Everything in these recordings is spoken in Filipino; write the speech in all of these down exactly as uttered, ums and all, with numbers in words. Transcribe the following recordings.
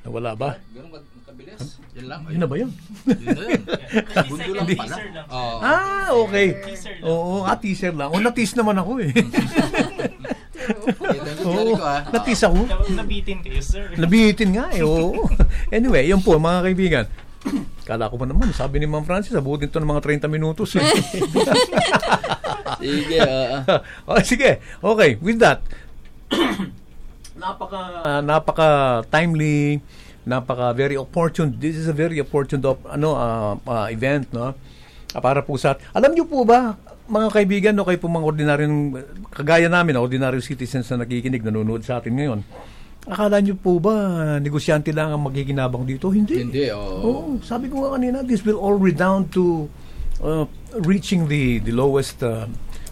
Nawala ba? Ganun magkabilis. Yan lang. Yun na ba yun? Yun na yun. Segundo lang pala. Oh. Ah, okay. Oo, ah, teaser lang. O, natis naman ako eh. Oo, natis ako. Nabitin kayo, sir. Nabitin nga eh, oo. Anyway, yun po, mga kaibigan. Kala ko pa naman, sabi ni Ma'am Francis, abutin to ng mga thirty minutos eh. Sige, uh, oh, sige, okay, with that, napaka, uh, napaka timely, napaka very opportune. This is a very opportune op, ano, uh, uh, event, no? Uh, para po sa, alam niyo po ba, mga kaibigan, no, kayo po mga ordinaryong, kagaya namin, ordinary citizens na nakikinig, nanonood sa atin ngayon, akala niyo po ba, negosyante lang ang magiginabang dito? Hindi. Hindi, oo. Oh. Oh, sabi ko nga kanina, this will all redound to uh, reaching the the lowest uh,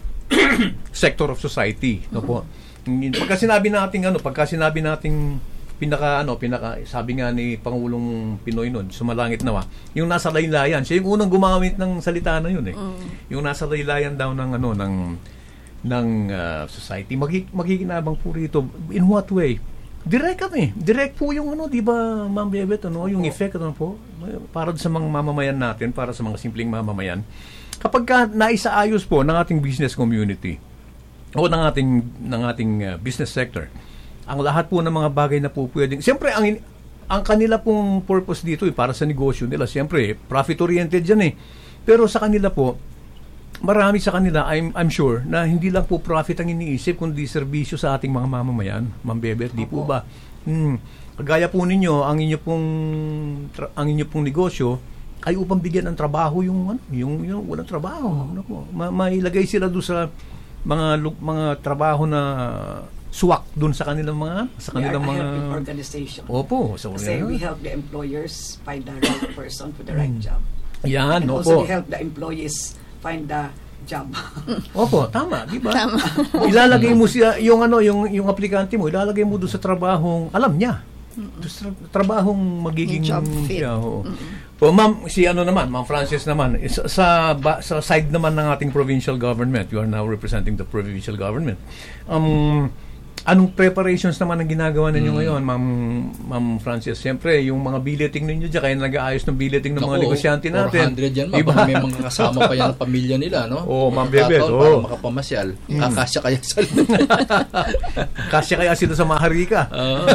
sector of society, no po. Pagka sinabi natin ano, pagka sinabi nating pinaka ano, pinaka sabi nga ni Pangulong Pinoy noon, sumalangit nawa, yung nasa laylayan, siya yung unang gumamit ng salita na yun eh. Mm. Yung nasa laylayan daw ng ano ng ng uh, society, Magi, magiginabang po rito. In what way? Direct kami. Direct po yung ano, di ba, Ma'am Bebet, ano, yung effect ano po, para sa mga mamamayan natin, para sa mga simpleng mamamayan. Kapag ka naisaayos po ng ating business community o ng ating ng ating uh, business sector, ang lahat po ng mga bagay na po pwedeng, siyempre ang ang kanila pong purpose dito eh, para sa negosyo nila, siyempre profit oriented yan eh. Pero sa kanila po, marami sa kanila, I'm, I'm sure, na hindi lang po profit ang iniisip, kundi serbisyo sa ating mga mamamayan. Ma'am Bebet, di po ba? Hmm. Kagaya po ninyo, ang inyo pong, tra- ang inyo pong negosyo, ay upang bigyan ng trabaho yung, ano, yung, yung walang trabaho. Ano po? Ma- mailagay sila doon sa mga, mga trabaho na suwak doon sa kanilang mga, sa kanilang we are mga... a helping organization. Opo. So, kasi yan. we help the employers find the right person for the right job. Yan, and opo. also we help the employees find the job. Opo, tama, di ba? Tama. Ilalagay mo siya yung ano, yung yung aplikante mo, ilalagay mo doon sa trabahong alam niya. Doon sa trabahong magiging job fit. Siya, oo. O ma'am, si ano naman, Ma'am Francis naman, sa sa, ba, sa side naman ng ating provincial government, you are now representing the provincial government. Um Anong preparations naman ang ginagawa ninyo mm. ngayon, Ma'am Ma'am Francis? Siyempre, yung mga billeting ninyo diyan, kaya nag-aayos ng billeting ng mga negosyante natin. four hundred yan, ma. Diba? May mga kasama pa yan ng pamilya nila, no? Oo, oh, Ma'am Bebet. Oh. Para makapamasyal. Mm. Kakasya kaya sa Kasya kaya sila sa Maharlika. Uh.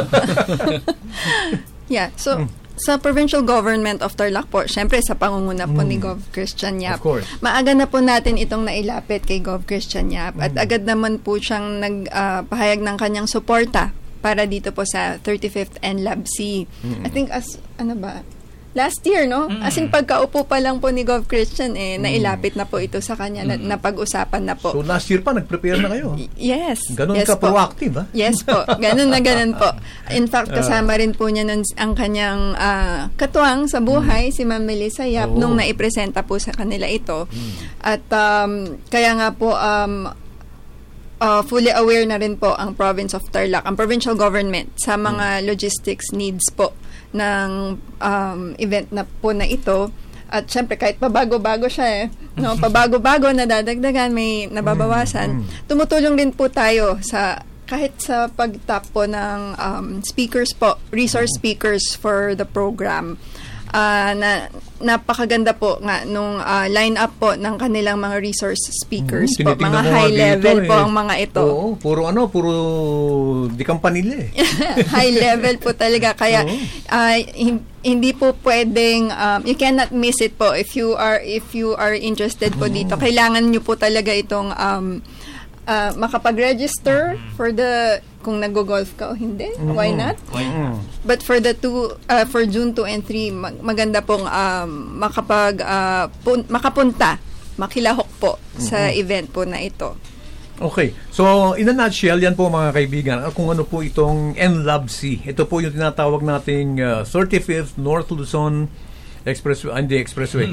Yeah, so... Mm. Sa provincial government of Tarlac po, syempre sa pangunguna po mm. ni Gov Christian Yap. Of course. Maaga na po natin itong nailapit kay Gov Christian Yap mm. at agad naman po siyang nagpahayag uh, ng kanyang suporta para dito po sa thirty-fifth N L A B C. Mm. I think as, ano ba, last year, no? Mm. As in, pagkaupo pa lang po ni Gov Christian, eh, mm. nailapit na po ito sa kanya, mm. na, napag-usapan na po. So, last year pa, nag-prepare na kayo? Yes. Ganun yes ka po. proactive, ha? Yes po. Ganun na ganun po. In fact, kasama rin po niya nun ang kanyang uh, katuwang sa buhay, mm. si Ma'am Melissa Yap, oh. nung naipresenta po sa kanila ito. Mm. At um, kaya nga po, um, uh, fully aware na rin po ang province of Tarlac, ang provincial government, sa mga mm. logistics needs po ng um, event na po na ito. At syempre, kahit pabago-bago siya eh, no, pabago-bago, nadadagdagan, may nababawasan. Tumutulong din po tayo sa, kahit sa pag-tap po ng um, speakers po, resource speakers for the program. Uh, na napakaganda po nga nung uh, line-up po ng kanilang mga resource speakers mm, po. Mga high level dito, po eh. Ang mga ito. Oo, puro ano, puro di kampanile. Eh. High level po talaga. Kaya uh, hindi po pwedeng, um, you cannot miss it po if you are if you are interested po dito. Kailangan nyo po talaga itong um, uh, makapag-register for the, kung nag-golf ka o hindi, mm-hmm. why not? Why not? But for the two, uh, for June two and three, mag- maganda pong um, makapag, uh, pun- makapunta, makilahok po mm-hmm. sa event po na ito. Okay. So, in a nutshell, yan po mga kaibigan, kung ano po itong N L A B C. Ito po yung tinatawag nating uh, thirty-fifth North Luzon Expressway, hindi Expressway.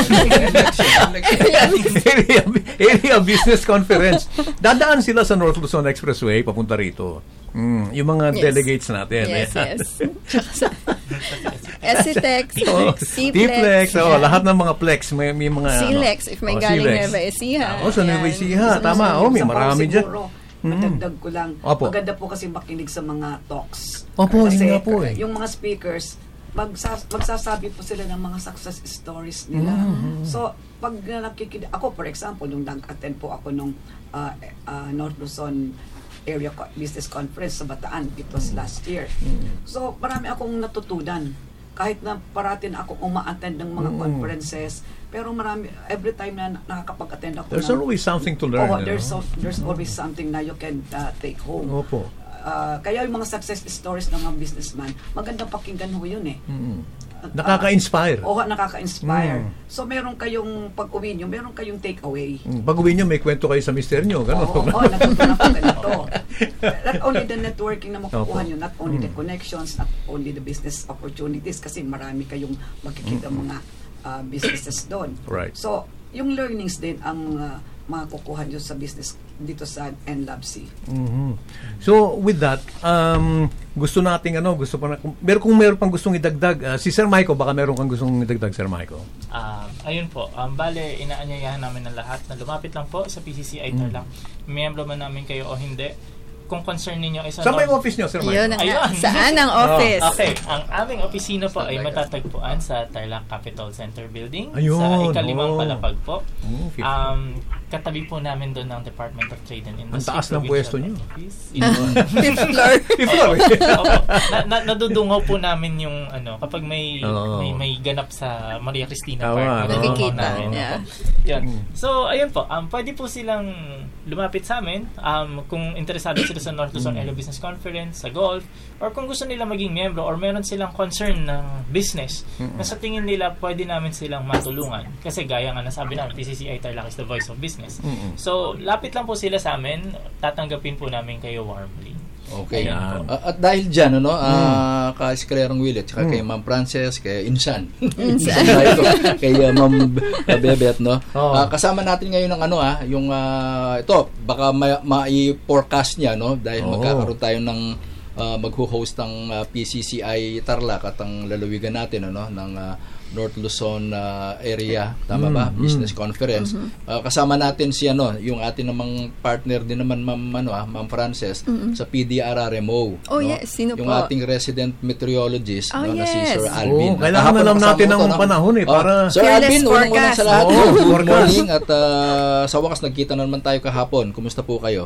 area, area Business Conference. Dadaan sila sa North Luzon Expressway, papunta rito. Mm, yung mga yes. delegates natin. Yes, yes. S C T E X, oh, C-Plex. Oh, lahat ng mga plex. May, may mga... C-Lex, ano, if may oh, galing Nueva Ecija. Oh, sa Nueva Ecija. Tama. Oh, may marami dyan. madagdag ko lang. Opo. Maganda po kasi makinig sa mga talks. Opo, Kasi yun nga po eh. yung mga speakers, magsas- magsasabi po sila ng mga success stories nila. Mm-hmm. So, pag uh, nakikinig, ako for example, nung nag-attend po ako nung uh, uh, North Luzon Area Co- Business Conference sa Bataan, it was last year. Mm-hmm. So, marami akong natutunan. Kahit na parating akong uma-attend ng mga Mm. conferences, pero marami, every time na nakakapag-attend ako There's ng- always something to learn. Oo, you there's, know? so, there's always something na you can uh, take home. Opo. Uh, kaya yung mga success stories ng mga businessman, magandang pakinggan ho yun eh. Mm. At, Nakaka-inspire. Oo, nakaka-inspire. Mm. So, meron kayong, pag uwi nyo, meron kayong take away. Mm, Pag uwi nyo, may kwento kayo sa mister nyo. Gano'n. Oo, oo, natutunan ko ganito. Not only the networking na makukuha Opo. nyo, not only the Mm. connections, not only the business opportunities, kasi marami kayong makikita mga uh, businesses doon. Right. So, yung learnings din ang uh, makukuha nyo sa business dito sa N L A B C. Mhm. So, with that, um, gusto nating ano, gusto pa na, kung, meron kung meron pang gustong idagdag, uh, si Sir Michael, baka meron kang gustong idagdag, Sir Michael. Um, ayun po, um, bale, inaanyayahan namin ng lahat na lumapit lang po sa P C C I Tarlac. Miyembro man namin kayo o hindi. Kung concern ninyo ay sa Saan ba yung North- office nyo, Sir Yun Michael? ang Ayun. saan ang office? Okay, ang aming opisina po ay matatagpuan sa Tarlac Capital Center Building Ayun, sa ikalimang oh. palapag po. Oh, fifty. Um, katabi po namin doon ng Department of Trade and Industry. Ang taas ng Provincial pwesto nyo. Office. Fifth floor. Before, Opo. na, na, nadudungaw po namin yung ano kapag may Oo. may, may ganap sa Maria Cristina Tama, Park. no? nadudungaw Nakikita, namin. yeah. Opo. Yun. So, ayun po. Um, pwede po silang lumapit sa amin um, kung interesado sila sa North Luzon Area Business Conference, sa golf, or kung gusto nila maging miyembro or meron silang concern ng business na sa tingin nila pwede namin silang matulungan. Kasi gaya nga nasabi namin, P C C I Tarlac is the voice of business. Mm-mm. So, lapit lang po sila sa amin. Tatanggapin po namin kayo warmly. Okay. Ayan. Uh, at dahil dyan, ano, uh, kay Escalerong Willet, tsaka Mm. kay Ma'am Frances, kay Insan, Insan. kay uh, Ma'am Bebet, no? Oo. Uh, kasama natin ngayon ng ano, ah, yung, uh, ito, baka ma- ma-forecast niya, no? Dahil Oo. magkakaroon tayo ng uh, magho-host ng uh, P C C I Tarlac at ang lalawigan natin, ano, ng uh, North Luzon uh, area, tama Mm, ba? mm. Business Conference. Uh, kasama natin si ano, yung atin namang partner din naman Ma'am ano ah, Ma'am Frances sa P D R R M O. Oh, no? yes. Sino yung po? ating resident meteorologist Oh, no, na si yes. Sir Alvin. Oo, kailangan Kahapon alam nakasama natin ko ang to, no? panahon eh, Oh, para- Sir Fearless Alvin, unang-una forecast. sa lahat, Oo, good forecast. morning at uh, sa wakas nagkita na naman tayo kahapon. Kumusta po kayo?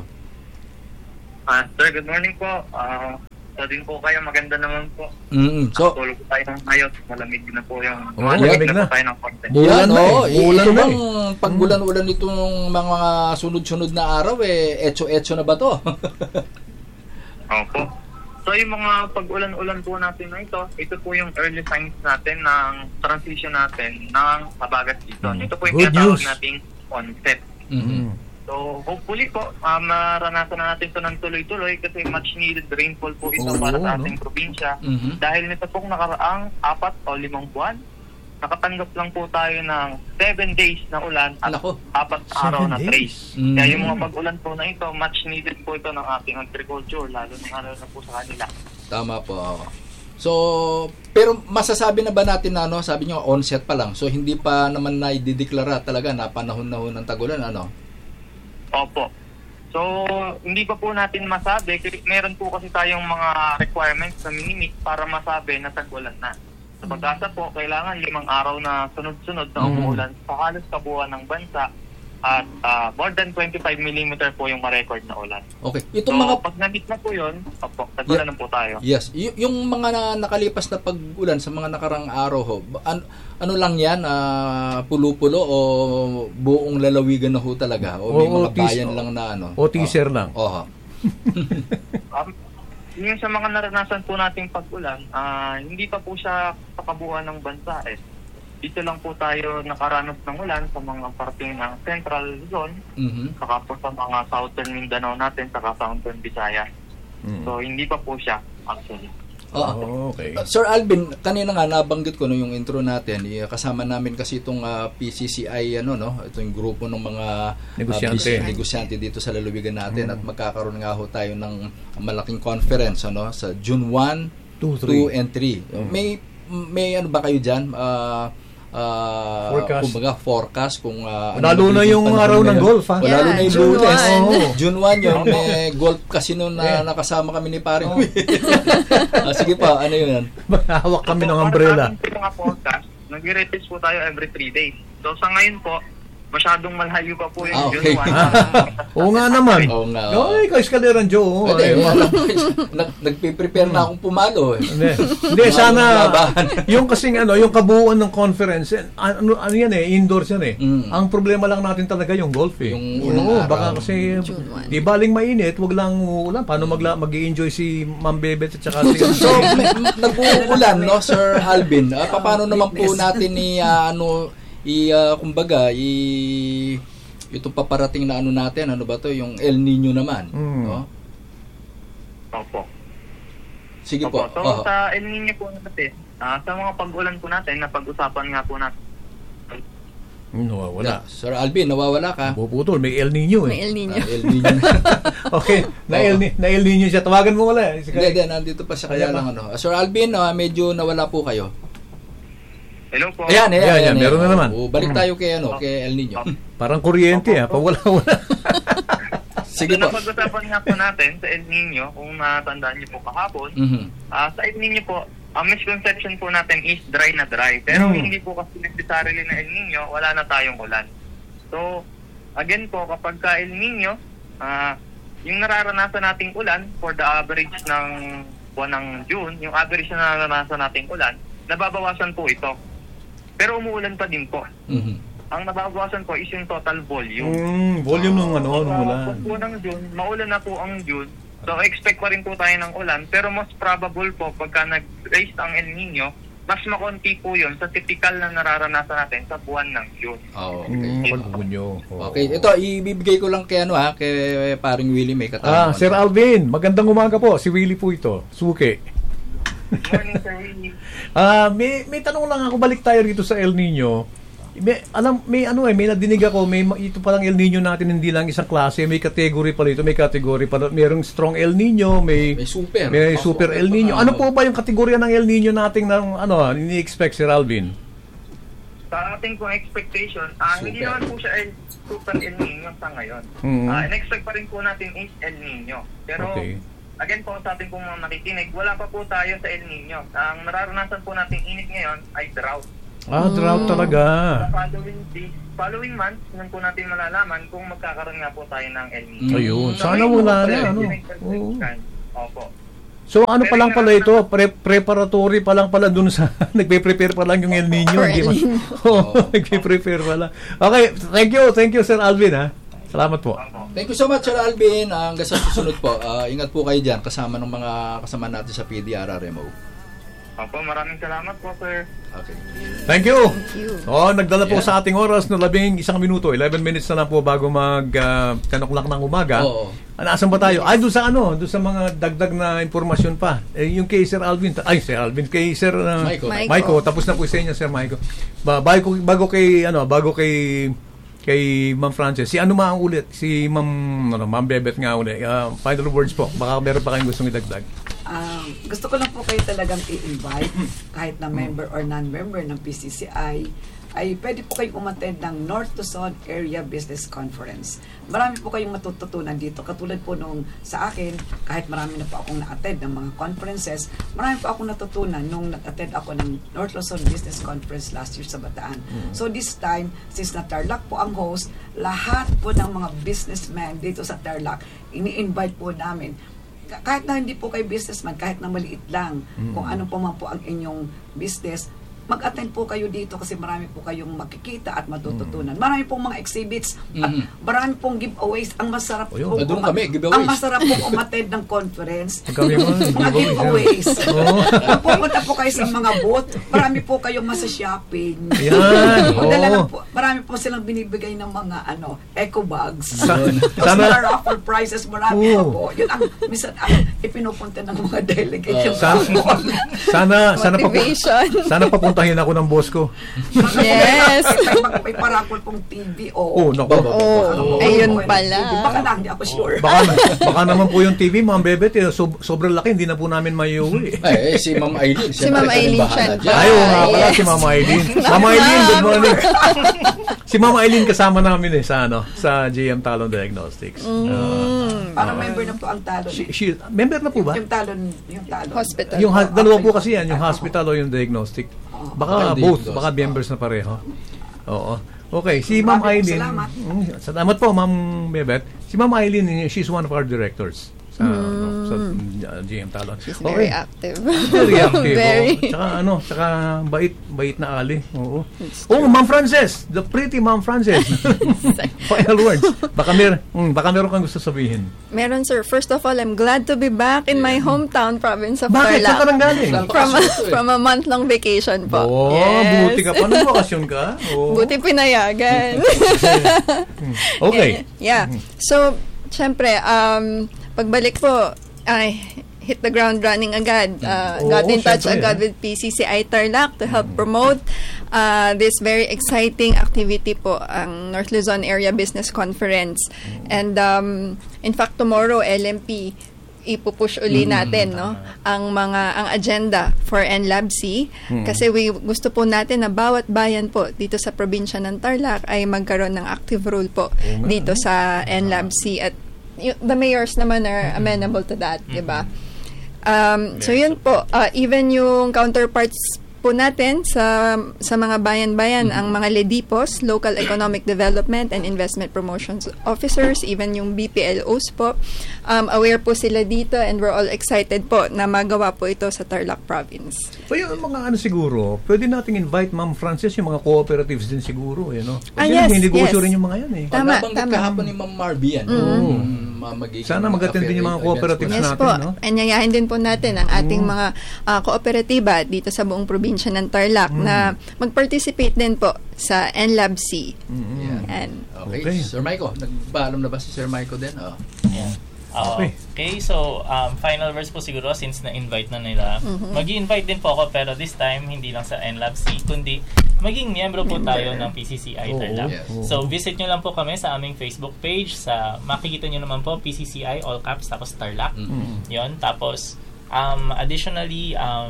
Ah, sir, good morning po. Ah, so din po kayo, maganda naman po. Mm-mm. So, Tulog po tayo ng ayos, malamig na po yung Oo, malamig malamig na na. po tayo ng konti. Bulan yan, na eh. oh, Bulan ito na bang eh. pag bulan-ulan itong mga sunod-sunod na araw, eh, etso-etso na ba to? Opo. So yung mga pag-ulan-ulan po natin na ito, ito po yung early signs natin ng transition natin ng habagat season. Mm. Ito po yung Good tinatawag news. nating onset. Mhm. So hopefully po, um, maranasan na natin ito ng tuloy-tuloy kasi much needed rainfall po ito Oo, para sa no? ating probinsya. Mhm. Dahil nito pong nakaraang apat o limang buwan, nakatanggap lang po tayo ng seven days na ulan at Nako. apat na araw Seven na days? trace. Mm. Kaya yung mga pag-ulan po na ito, much needed po ito ng ating agriculture, lalo na lalo na po sa kanila. Tama po. oo. So, pero masasabi na ba natin na ano, sabi niyo onset pa lang. So hindi pa naman na idideklara talaga na panahon na ho ng tagulan ano. Opo. So, hindi pa po natin masabi, kasi meron po kasi tayong mga requirements na minimit para masabi na tag-ulan na. Sa pag-asa po, kailangan limang araw na sunod-sunod na Mhm. umuulan sa halos kabuuan ng bansa at ah, more than twenty-five millimeter po yung ma-record na ulan. Okay. So, Itong mga pag na-meet na po yun, opo, tag-ulan na po tayo. Yes, y- yung mga na- nakalipas na pag-ulan sa mga nakarang araw ho, ba- an- ano lang yan, ah, pulo-pulo o buong lalawigan na ho talaga? O may Oo, mga tis- bayan lang na ano? O teaser lang. Oho. Um, yung sa mga naranasan po nating pag-ulan, ah, hindi pa po siya pakabuuan ng bansa eh. Dito lang po tayo nakaranas ng ulan sa mga parte ng Central Luzon, Mhm. saka po sa mga Southern Mindanao natin, saka Southern Visayas. Mm. So, hindi pa po siya actually. Oo. Oh, okay. Uh, Sir Alvin, kanina nga nabanggit ko no yung intro natin, eh, kasama namin kasi itong ah, P C C I ano no, ito yung grupo ng mga ah, Negosyante. business negosyante dito sa lalawigan natin at magkakaroon nga ho tayo ng malaking conference ano sa June one, Two, two three. and three. May may ano ba kayo diyan? Ah ah, Forecast. kumbaga forecast kung ah, Lalo na magiging yung panahon araw ng ngayon. golf, ha? O, lalo Yeah, na yung June Lunes. one. Oo. June one yun, may golf kasi noon na Yeah. nakasama kami ni Paring Will. Ah, sige pa, ano yun? Maghahawak kami ng Opo, umbrella. para sa ating mga podcast, nag-release po tayo every three days. So sa ngayon po, masyadong malayo pa po yung Ah, June okay. one. Oo nga naman. Oo nga. Oo, ikaw, Escaleran Joe. oo. Ay, Pwede, mga- nag, nagpe-prepare na akong pumalo eh. Hindi, hindi Mga sana labahan. yung kasing ano, yung kabuuan ng conference, eh, ano, ano yan eh, indoors yan eh. Mm. Ang problema lang natin talaga yung golf eh. Yung unang Oo, araw. baka kasi June one. di baling mainit, wag lang uulan. Paano magla mag-i-enjoy si Ma'am Bebet at saka si So, may- nag-uulan, no, Sir Alvin? Ah, paano naman po natin ni, ah, ano, i, ah, kumbaga, i, ito paparating na ano natin, ano ba to, yung El Nino naman, Mm. no? Opo. Sige Opo. po. So Oo. sa El Nino po natin, ah, sa mga pag-ulan po natin, na pag-usapan nga po natin. No, wala. Sir Alvin, nawawala ka. Puputol, may El Nino May eh. El Nino. Ah, El Nino. Okay, na El, Ni- na El Nino siya. Tawagan mo wala. Hindi, hindi, nandito pa siya kaya Ayan lang ano. Ah, Sir Alvin, ah, medyo nawala po kayo. Hello po. Ayan, ayan, Ayan, ayan, ayan, meron na naman. Oo, balik tayo kay ano, kay El Nino. Parang kuryente ah, pawala-wala. Sige So, po. napag-usapan nga po natin sa El Nino, kung natandaan niyo po kahapon, Mhm. ah, sa El Nino po, ang misconception po natin is dry na dry. Pero Mm. hindi po kasi necessarily na El Nino, wala na tayong ulan. So, again po, kapag ka El Nino, ah, yung nararanasan nating ulan for the average ng buwan ng June, yung average na nararanasan nating ulan, nababawasan po ito. Pero umuulan pa din po. Mhm. Ang nababawasan po is yung total volume. Mm, volume ng ano, ng Sa ulan. pag po ng June, maulan na po ang June. So, expect pa rin po tayo ng ulan. Pero most probable po, pagka nag-raise ang El Nino, mas makonti po yun sa typical na nararanasan natin sa buwan ng June. Oh, okay. Mm, pagpunyo. Oo. Okay, ito ibibigay ko lang kay ano ha, kay Paring Willie may Ah, katanungan. Sir Alvin, magandang umaga po. Si Willie po ito. Suke. Good morning, Sir Willie. Ah, may may tanong lang ako, balik tayo rito sa El Nino. May alam may ano eh, may nadinig ako, may ma- ito pa lang El Nino natin hindi lang isang klase, may category pala ito, may category pala. Merong strong El Nino, may May super. may Oh, super okay. El Nino. Ah, Ano po ba yung kategorya ng El Nino nating ng ano, ini-expect Sir Alvin? Sa ating pong expectation, ah, hindi Super. naman po siya El, super El Nino sa ngayon. Mhm. Ah, in-expect pa rin po natin is El Nino. Pero, Okay. again po sa ating pong mga nakikinig, wala pa po tayo sa El Nino. Ang nararanasan po natin init ngayon ay drought. Ah, drought talaga. Sa following day, following month, nun po natin malalaman kung magkakaroon nga po tayo ng El Nino. Mm. Ayun. So, Sana ngayon wala po na pala, ano. yung Oo. Opo. So ano pa lang pala ito, pre- preparatory pa lang pala dun sa nagpe-prepare pa lang yung El Nino, For hindi El man. Nino. Oo, nagpe-prepare pa lang. Okay, thank you, thank you Sir Alvin ha. Salamat po. Opo. Thank you so much, Sir Alvin. Ah, hanggang sa susunod po. Ah, ingat po kayo dyan kasama ng mga kasama natin sa P D R R M O. Opo, maraming salamat po, sir. Okay. Thank you. Thank you. Oh, nagdala po Yeah. sa ating oras na labing isang minuto, eleven minutes na lang po bago mag uh, ten o'clock ng umaga. Oo. Ah, Nasaan ba tayo? Ay, doon sa ano, doon sa mga dagdag na impormasyon pa. Eh, yung kay Sir Alvin, ay Sir Alvin, kay Sir uh, Maiko. Maiko. Maiko, tapos na po sa inyo Sir Maiko. Ba, bago, bago kay ano, bago kay kay Ma'am Frances. Si ano ma ang ulit? Si Ma'am ano, Ma'am Bebet nga ulit. Uh, final words po. Baka meron pa kayong gustong idagdag. Um, gusto ko lang po kayo talagang i-invite, kahit na member or non-member ng P C C I, ay pwede po kayong umattend ng North Luzon Area Business Conference. Marami po kayong matututunan dito. Katulad po nung sa akin, kahit marami na po akong na-attend ng mga conferences, marami po akong natutunan nung nag-attend ako ng North Luzon Business Conference last year sa Bataan. So this time, since na Tarlac po ang host, lahat po ng mga businessmen dito sa Tarlac, ini-invite po namin. Kahit na hindi po kayo businessman, kahit na maliit lang, kung ano po man po ang inyong business, mag-attend po kayo dito kasi marami po kayong makikita at matututunan. Marami pong mga exhibits at Mhm. marami pong giveaways. Ang masarap O, yun. pong Nandun uma- kami, giveaways. ang masarap pong umattend ng conference. Kami mo, Mga giveaways. Oo. Kung pumunta po kayo sa mga booth, marami po kayong masa-shopping. Yan. O, dala lang Oo. po, marami po silang binibigay ng mga ano eco bags. Sa- Tapos sana- mga raffle prizes, marami Oo. pa po. Yun ang minsan ang ipinupunta ng mga delegates. Oo. yung Sana, raffle. sana, sana pa po, Motivation. sana papunta papuntahin ako ng boss ko. Yes. may, may, may parakol pong T V. Oh, Oo. naku. Oh, ayun pala. Baka na, hindi ako sure. Baka, baka naman po yung T V, Ma'am Bebet, eh, sob- sobrang laki, hindi na po namin maiuwi. Eh, eh, si Ma'am Aileen. Si Ma'am Aileen siya. Ayaw nga pala, Yes. si Ma'am Aileen. Ma'am Aileen, good morning. Si Ma'am Aileen kasama namin eh sa ano, sa J M Talon Diagnostics. Uh, Parang member na po ang talon. she, she, member na po ba? Yung talon, yung talon. Hospital. Yung ha- dalawa po kasi yan, yung hospital o yung diagnostic. Baka Baka both, diagnostic. baka members na pareho. Oo. Okay, si Ma'am Maraming Aileen. salamat. Mm, Salamat po, Ma'am Bebet. Si Ma'am Aileen, she's one of our directors sa, ano, sa uh, J M Talon. She's very active. Very active. Very. Oo. Tsaka ano, tsaka bait, bait na ali. Oo. Oh, Ma'am Frances, the pretty Ma'am Frances. Final words. Baka mer, mm, baka meron kang gusto sabihin. Meron, sir. First of all, I'm glad to be back in my hometown province of Bakit? Saan ka nang Tarlac. galing? From a, from a month-long vacation po. Oh, Yes. buti ka pa nung bakasyon ka. Oh. Buti pinayagan. Okay. Yeah. So, syempre, um, pagbalik po, ay, hit the ground running agad. Uh, Oo, got in touch syempre, agad ah. with P C C I Tarlac to help promote uh, this very exciting activity po, ang North Luzon Area Business Conference. And um, in fact, tomorrow, L M P, ipupush uli natin no ang mga ang agenda for N L A B C kasi we gusto po natin na bawat bayan po dito sa probinsya ng Tarlac ay magkaroon ng active role po dito sa N L A B C at y- the mayors naman are amenable to that, di ba? Um, so yun po, uh, even yung counterparts po natin sa sa mga bayan-bayan, ang mga LEDIPOS, Local Economic Development and Investment Promotions Officers, even yung B P L Os po, um, aware po sila dito and we're all excited po na magawa po ito sa Tarlac Province. So yung mga ano siguro, pwede nating invite Ma'am Frances, yung mga cooperatives din siguro, eh, no? Ah, Kasi yes, may negosyo yes. rin yung mga yan, eh. Tama, Nabanggit tama. kahapon ni Ma'am Marby yan. Mm. Magiging Sana mag-attend din yung mga events cooperatives po Yes natin, po, no? anyayahin din po natin ang ating mga uh, kooperatiba dito sa buong probinsya ng Tarlac na mag-participate din po sa N L A B C. Yeah. And Okay. Okay. Sir Maiko, nagpaalam na ba si Sir Maiko din? Oh. Yeah. Uh, Okay. okay, so um, final words po siguro since na-invite na nila. Mag-i-invite din po ako pero this time hindi lang sa N L A B C kundi maging miyembro po tayo ng P C C I Oo. Tarlac. Yes. So visit nyo lang po kami sa aming Facebook page. Sa makikita nyo naman po P C C I all caps tapos Tarlac. Mm. Yon, tapos um, additionally um,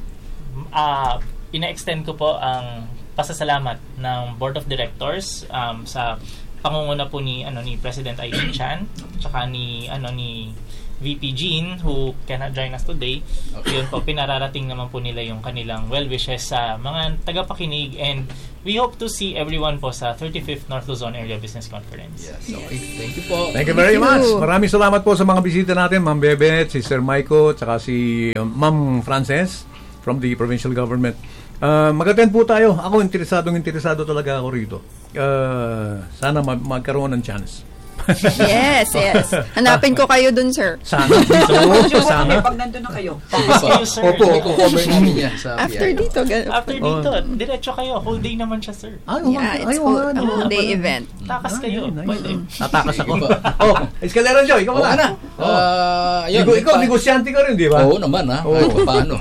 uh, ina-extend ko po ang pasasalamat ng Board of Directors um, sa pangunguna po ni ano ni President Aileen Chan tsaka ni ano ni V P Jean who cannot join us today. Okay. Yun po, pinararating naman po nila yung kanilang well wishes sa mga tagapakinig and we hope to see everyone po sa thirty-fifth North Luzon Area Business Conference. Yes, okay. Thank you po. Thank you very Thank much. you. Maraming salamat po sa mga bisita natin, Ma'am Bebet, si Sir Maiko, tsaka si um, Ma'am Frances from the provincial government. Uh, mag-attend po tayo. Ako, interesadong interesado talaga ako rito. Uh, sana ma- magkaroon ng chance. yes, yes. Hanapin ko kayo dun, sir. Sana. Dito, sana. Pag nandun na kayo. Sige po. Kayo, sir. Opo, i-cover namin yan sa After P I O. dito, gan- After dito, diretso kayo. Whole day naman siya, sir. Ay, oo nga. yeah, Ay, it's oo whole, nga, a no. whole day Pala. event. Takas kayo. Ay, nice. Pwede. Tatakas ako. Sige po. Oh, Escalera Joy, ikaw Oo, na. na. Oh. Ah, ayun. Ikaw, ikaw, pa- negosyante ka rin, di ba? Oo naman, ha. Oo. Kahit paano.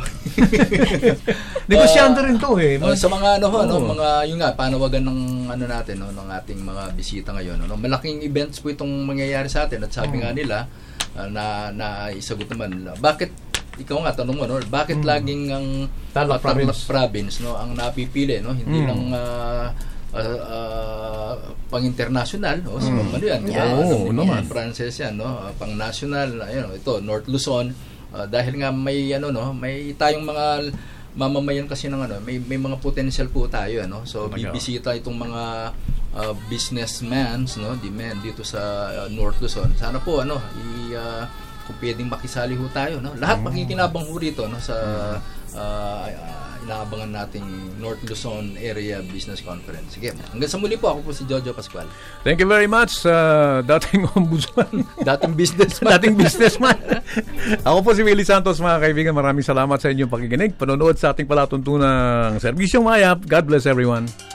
Negosyante rin to, eh. Uh, sa mga ano ho, no, Oo. mga yun nga panawagan ng ano natin no, ng ating mga bisita ngayon no. Malaking events po itong mangyayari sa atin at sabi nga nila uh, na na isagot naman bakit ikaw nga tanong mo no, bakit Mm. laging ang Tarlac uh, Tarlac Province. province no ang napipili no, hindi Mm. lang uh, uh, uh, pang-international no, si Mm. ano yan, di ba? Yeah. Ano, Oo, ni naman. Frances yan no, uh, pang-national ayun, ito North Luzon uh, dahil nga may ano no, may tayong mga mamamayan kasi ng ano, may may mga potential po tayo ano. So Talaga. bibisita itong mga uh, businessmen no, di men dito sa uh, North Luzon. Sana po ano, i uh, kung pwedeng makisali ho tayo no. Lahat makikinabang ho rito no sa uh, uh, inaabangan nating North Luzon Area Business Conference. Sige, hanggang sa muli po ako po si Jojo Pascual. Thank you very much, uh, dating ombudsman. Dating businessman. dating businessman. Ako po si Willie Santos, mga kaibigan. Maraming salamat sa inyong pakikinig. Panonood sa ating palatuntunang Serbisyong Mayap. God bless everyone.